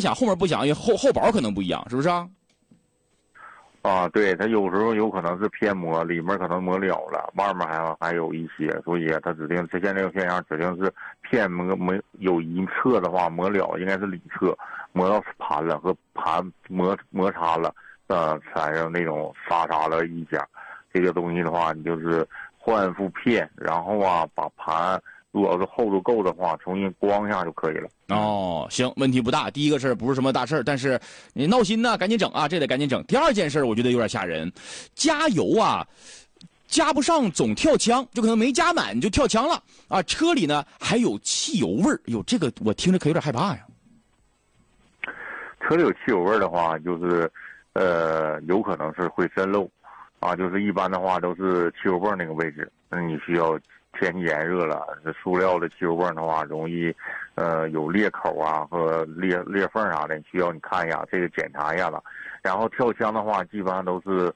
响后面不响，因为后保可能不一样，是不是啊？ 啊，对，它有时候有可能是偏磨，里面可能磨了了，外面还有一些，所以它指定出现这个现象，指定是偏磨有一侧的话磨了，应该是里侧磨到盘了和盘摩擦了，产生那种沙的异响。这个东西的话，你就是换副片，然后把盘如果要是厚度够的话，重新光一下就可以了。 哦，行，问题不大。第一个事儿不是什么大事儿，但是你闹心呢，赶紧整啊，这得赶紧整。第二件事我觉得有点吓人，加油啊，加不上总跳枪，就可能没加满就跳枪了啊。车里呢还有汽油味儿，哟，这个我听着可有点害怕呀。 车里有汽油味儿的话，就是有可能是会渗漏啊，就是一般的话都是汽油泵那个位置，那你需要天气炎热了，这塑料的汽油泵的话容易有裂口啊和裂缝啥的，需要你看一下这个检查一下子。然后跳枪的话，基本上都是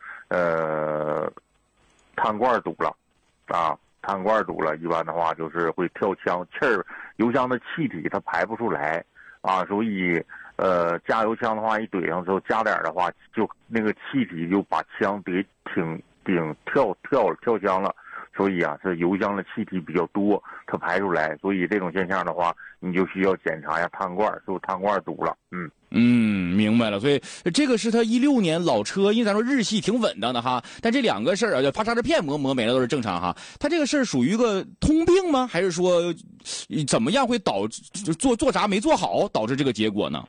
碳罐堵了啊，碳罐堵了，一般的话就是会跳枪，油箱的气体它排不出来啊，所以加油枪的话一怼上之后加点的话，就那个气体就把枪给跳枪了。所以是油箱的气体比较多，它排出来，所以这种现象的话，你就需要检查一下碳罐，是不是碳罐堵了？ 明白了。所以这个是他16年老车，因为咱说日系挺稳当的哈，但这两个事儿发刹车片磨没了都是正常哈。他这个事儿属于一个通病吗？还是说怎么样会导致做啥没做好导致这个结果呢？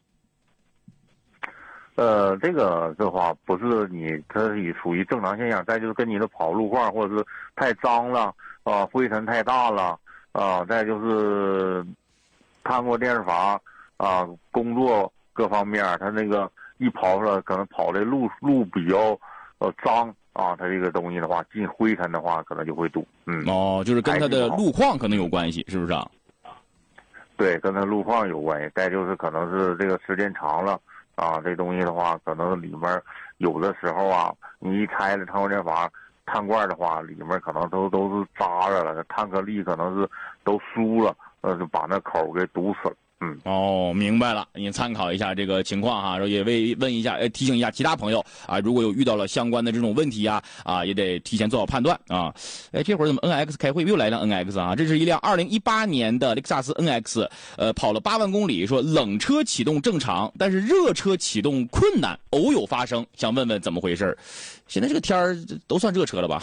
这个的话不是它也属于正常现象，再就是跟你的跑路况或者是太脏了灰尘太大了再就是看过电视阀工作各方面，它那个一跑出来可能跑的路比较脏它这个东西的话进灰尘的话可能就会堵。 就是跟它的路况可能有关系，是不是啊？ 对，跟它路况有关系，再就是可能是这个时间长了。这东西的话，可能里面有的时候你一拆了碳过电阀、碳罐的话，里面可能都是扎着了，碳颗粒可能是都酥了，就把那口给堵死了。 明白了，你参考一下这个情况哈，也问一下，提醒一下其他朋友如果有遇到了相关的这种问题也得提前做好判断啊。这会儿怎么 NX 开会又来辆 NX 啊？这是一辆2018年的雷克萨斯 NX， 跑了8万公里，说冷车启动正常，但是热车启动困难，偶有发生，想问问怎么回事？现在这个天儿都算热车了吧？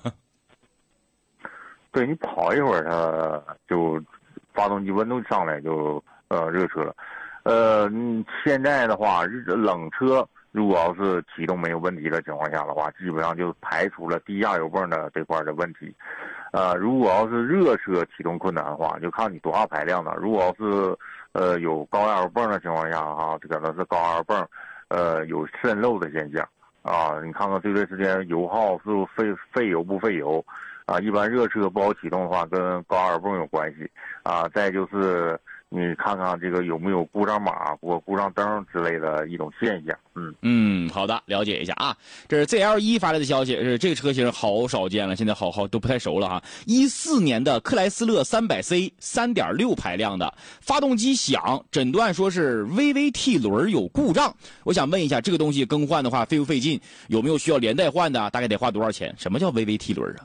对，你跑一会儿它就发动机温度上来就热车了。现在的话，冷车如果要是启动没有问题的情况下的话，基本上就排除了低压油泵的这块的问题。如果要是热车启动困难的话，就看你多大排量的。如果要是有高压油泵的情况下这可能是高压油泵有渗漏的现象你看看这段时间油耗是不是费油不费油一般热车不好启动的话，跟高压油泵有关系再就是你看看这个有没有故障码或故障灯之类的一种现象。 好的，了解一下这是 ZL1 发来的消息，这个车型好少见了，现在好都不太熟了14年的克莱斯勒 300C 3.6 排量的，发动机响，诊断说是 VVT 轮有故障。我想问一下，这个东西更换的话费不费劲？有没有需要连带换的？大概得花多少钱？什么叫 VVT 轮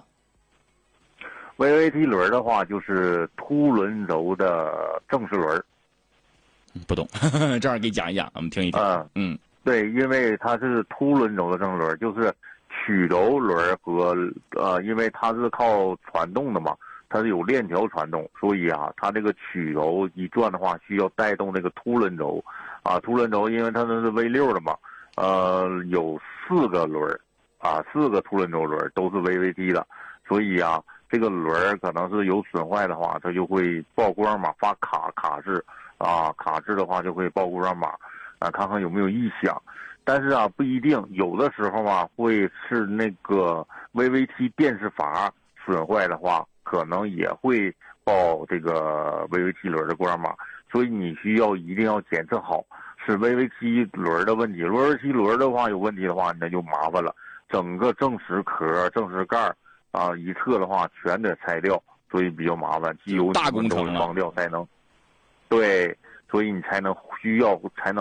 VVT 轮的话，就是凸轮轴的正时轮。 不懂，这样给你讲一讲，我们听一听。 对，因为它是凸轮轴的正时轮，就是曲轴轮和因为它是靠传动的嘛，它是有链条传动，所以它这个曲轴一转的话，需要带动这个凸轮轴凸轮轴因为它那是 V6 的嘛，有4个轮4个凸轮轴轮都是 VVT 的，所以这个轮可能是有损坏的话，它就会报故障码发卡制卡制的话就会报故障码看看有没有异响。但是不一定，有的时候会是那个 VVT 电势阀损坏的话，可能也会报这个 VVT 轮的故障码，所以你一定要检测好是 VVT 轮的问题。VVT 轮的话有问题的话，那就麻烦了，整个正时壳、正时盖一侧的话全得拆掉，所以比较麻烦，机油大工程都放掉才能对，所以你才能